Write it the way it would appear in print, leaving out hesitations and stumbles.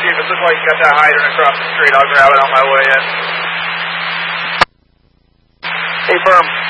Chief. It looks like you got that hydrant across the street. I'll grab it on my way in. Hey, Firm.